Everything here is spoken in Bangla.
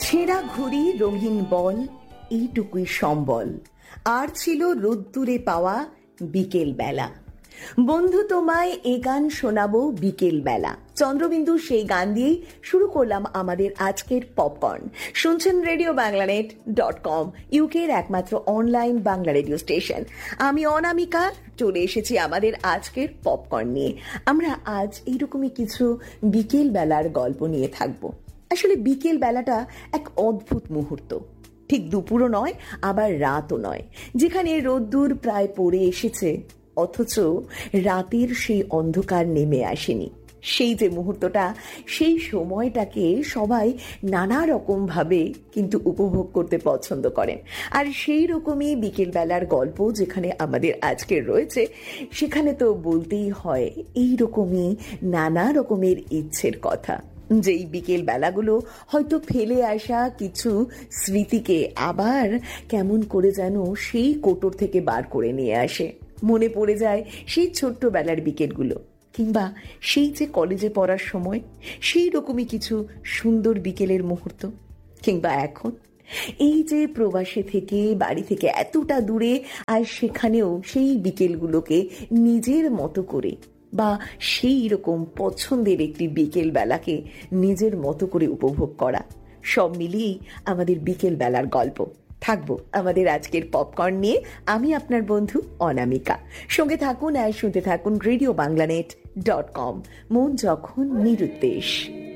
ছেঁড়া ঘুড়ি রঙিন বল এইটুকুই সম্বল, আর ছিল রোদ্দুরে পাওয়া বিকেল বেলা। বন্ধু তোমায় এ গান শোনাবো বিকেল বেলা। চন্দ্রবিন্দু সেই গান দিয়েই শুরু করলাম আমাদের আজকের পপকর্ন। শুনছেন RadioBanglanet.com, ইউকের একমাত্র অনলাইন বাংলা রেডিও স্টেশন। আমি অনামিকা চলে এসেছি আমাদের আজকের পপকর্ন নিয়ে। আমরা আজ এইরকমই কিছু বিকেল বেলার গল্প নিয়ে থাকবো। আসলে বিকেল বেলাটা এক অদ্ভুত মুহূর্ত, ঠিক দুপুরও নয় আবার রাতও নয়, যেখানে রোদ্দুর প্রায় পড়ে এসেছে অথচ রাতের সেই অন্ধকার নেমে আসেনি। সেই যে মুহূর্তটা, সেই সময়টাকে সবাই নানা রকম ভাবে কিন্তু উপভোগ করতে পছন্দ করেন। আর সেই রকমই বিকেলবেলার গল্প যেখানে আমাদের আজকের রয়েছে, সেখানে তো বলতেই হয় এই রকমই নানা রকমের ইচ্ছের কথা। যেই বিকেল বেলাগুলো হয়তো ফেলে আসা কিছু স্মৃতিকে আবার কেমন করে যেন সেই কোটর থেকে বার করে নিয়ে আসে। মনে পড়ে যায় সেই ছোট্টবেলার বিকেলগুলো, কিংবা সেই যে কলেজে পড়ার সময় সেই রকমই কিছু সুন্দর বিকেলের মুহূর্ত। কিংবা এখন এই যে প্রবাসে থেকে বাড়ি থেকে এতটা দূরে, আর সেখানেও সেই বিকেলগুলোকে নিজের মতো করে বা সেই রকম পছন্দের একটি বিকেল বেলাকে নিজের মতো করে উপভোগ করা, সব মিলিয়েই আমাদের বিকেল বেলার গল্প। থাকবো আমাদের আজকের পপকর্ন নিয়ে। আমি আপনার বন্ধু অনামিকা। সঙ্গে থাকুন আর শুনতে থাকুন RadioBanglanet.com, মন যখন নিরুদ্দেশ।